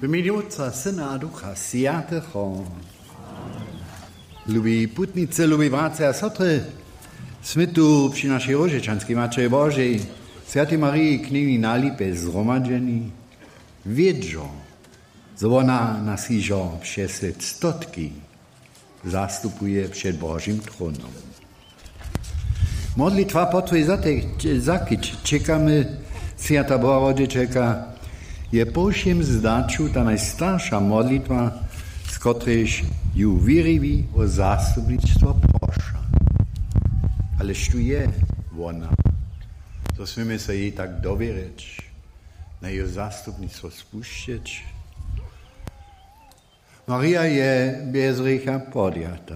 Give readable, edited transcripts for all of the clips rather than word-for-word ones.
W imieniu Otca, Syna a Ducha Świętego. Lubi putnice, lubi bracia a sestry, jsme tu przy naszej Rożyczanskiej Matce Bożej, Świętej Marii Kniei na Lipie zgromadzeni, wiedzą, że ona nas iżo przez stotki zastupuje przed Bożym tronem. Modlitwa potwój zakić, czekamy Święta Boga Rodzicielka, je po všem zdaču ta najstarsza modlitwa, z której ju wierzywi o zastupnictwo prosza. Ale tu je ona, to smiemy się jej tak dowierzyć, na jej zastupnictwo spuścić. Maria je bez grzecha podjęta.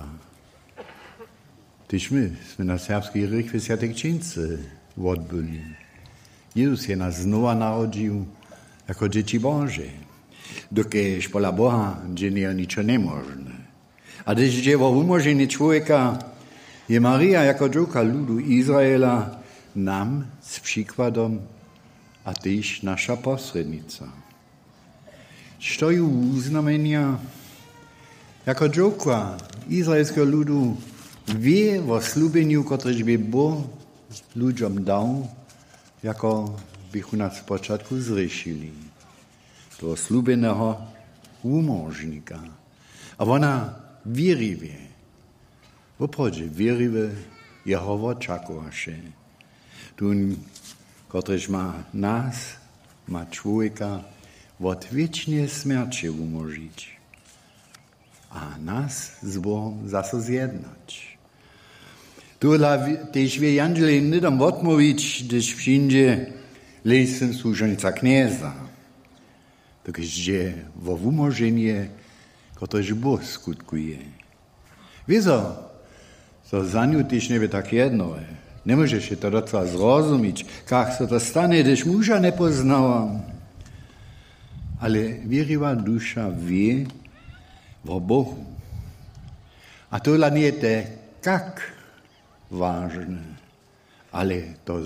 Tyż my na serbskiej rychwie Świętej Księdzy odbyli. Jezus je nas znowu narodził jako dzieci Boże. Dokiż pola Boha dzieje niczo niemożne. A gdyż dzieło umożenie człowieka, je Maria jako dżuka ludu Izraela nam z przykładem, a też nasza posrednica. Stoju uznamienia jako dżuka izraelskiego ludu wie o slubieniu, któreż by Bóg ludziom dał, jako bychu nas w początku zryšili. Do slubeného umožnika. A ona wierzywie, oprodzie wierzywie jeho očakovaše. Tun, któreż ma nas, ma człowieka, od wiecznej śmierci umożyć. A nas z Bogiem zase zjednać. Tu też wie Janžele nie dam odmówić, gdyż wszędzie lesem służenica knieza. Dokiż je wo umożenie, któreż Bóg skutkuje. Wieso, to za nią też nie by tak jedno. Nie może się to docela zrozumieć, jak to stanie, gdyż muža nie poznałam. Ale wierzywa dusza wie o Bohu. A to dla nie te jak ważne, ale to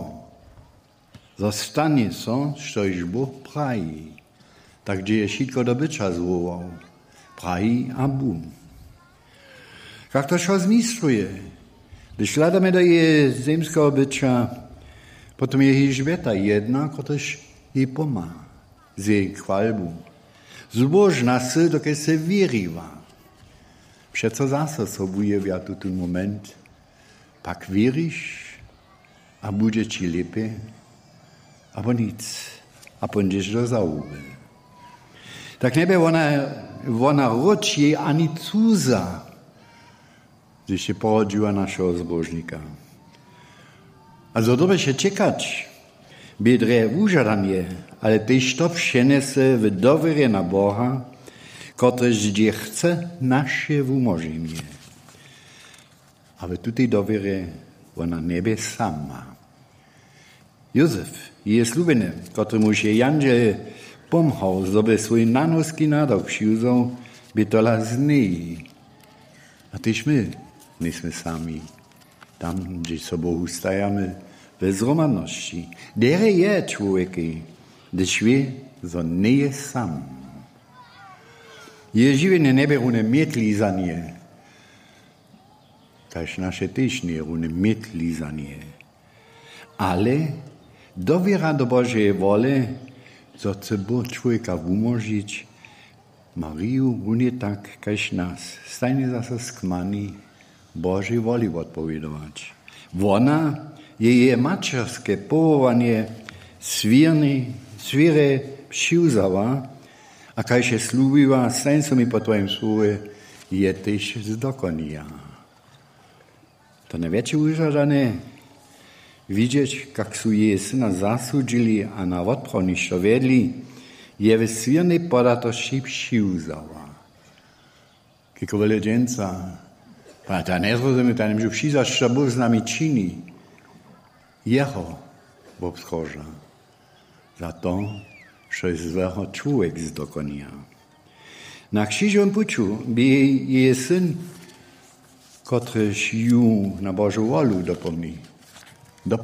zostanie so, což Bóg prají. Tak, gdzie je wszystko do bycia zwołał. Prají a bum. Jak to się zmistruje? Gdyż hľadáme do jej zemského bycia, potom je jej žbeta jedna, ktoż jej pomáha. Z jej chwalbu. Zbožná si, dokud se věřivá. Přeco zase sobuje v ten moment. Pak věříš a bude ti lépe, abo nic. A půjdeš do zauby. Tak nebe ona roč jej ani cudza, když się porodziła naszego zbożnika. A zo dobre się czekać, biedre użadanie, ale też to przenese w dowierie na Boha, któreż gdzie chce nasze umożenie. A w tej dowierie ona niebie sama. Józef jest slubeny, któremu się Janžel pomhał, żeby swój nanoski nadok przyuzał, by tola z niej. A też my jesteśmy sami, tam, gdzie sobą stajemy, bez romanności. Dere je człowieki, gdyż wie, że nie jest sam. Je żywienie nie będzie mietli za nie, każ nasze też nie będzie mietli za nie. Ale dowiera do Bożej woli, co chce Bóg człowieka umożliwić, Mariu runie tak, każ nas, stajnie zase skmani Bożej woli odpowiadać. Ona jej macierskie powołanie swire przyuzała, a kaj się slubiła, stańco mi po twoim słowie, je też zdokonia. To najwięcej użadane widzieć, jak su jej syna zasudzili, a na odprawnictwo wiedli, je w swirnej podatości przyuzała. Kiko wielodzeńca, a ta nie zrozumie, ta nie może przyjść, co Bóg z nami czyni. Jeho Bóg schorza. Za to, że złego człowiek zdokonia. Na krzyżowym puciu by jej syn, któryż ją na Bożą wolę dopełni,